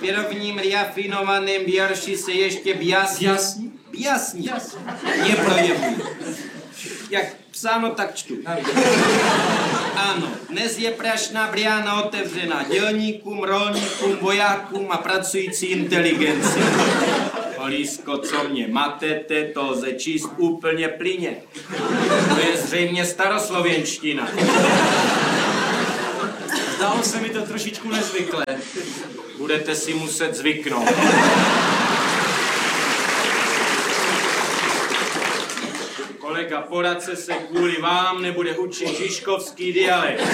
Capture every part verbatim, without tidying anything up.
prvním rafinovaném věrši se ještě bjasní. Bjasní? Bjasní. Neprojevuji. Jak psáno, tak čtu. Ano, dnes je Prašná brána otevřena dělníkům, rolníkům, vojákům a pracující inteligenci. Kolísko, co mě matete, to lze číst úplně plyně. To je zřejmě staroslověnština. Zdálo se mi to trošičku nezvyklé. Budete si muset zvyknout. Kolega poradce se kvůli vám nebude učit žižkovský dialekt.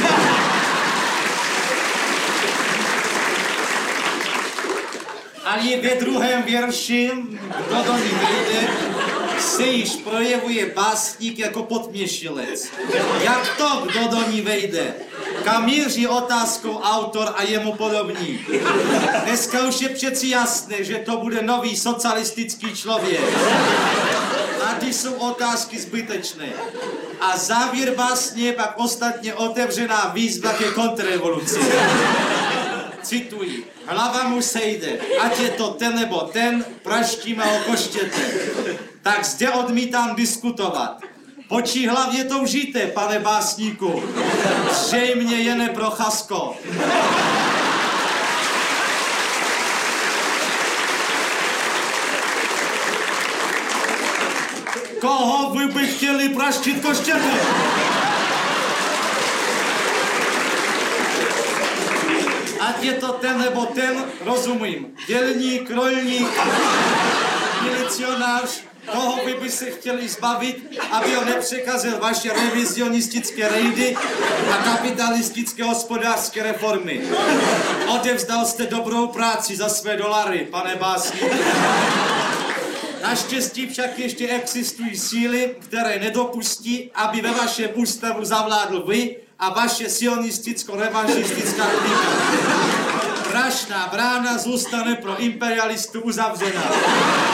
Ale ve druhém věrši, kdo do ní vejde, se již projevuje básník jako podměšilec. Jak to, kdo do ní vejde? Kam míří otázkou autor a jemu podobní. Dneska už je přeci jasné, že to bude nový socialistický člověk. A ty jsou otázky zbytečné. A závěr básně je pak ostatně otevřená výzva ke kontrrevoluci. Cituji. Hlava mu sejde, ať je to ten nebo ten, praštím a okoštěte. Tak zde odmítám diskutovat. Po čí hlavě to vžijte, pane básníku? Zřejmě jen Procházko. Koho vy by chtěli praštit koštěte? Ať je to ten nebo ten, rozumím. Dělník, rolník, milicionář, toho vy by se chtěli zbavit, aby ho nepřekazil vaše revizionistické rejdy a kapitalistické hospodářské reformy. Odevzdal jste dobrou práci za své dolary, pane básníku. Naštěstí však ještě existují síly, které nedopustí, aby ve vašem ústavu zavládl vy a vaše sionisticko-revanšistická klika. Prašná brána zůstane pro imperialistů uzavřená.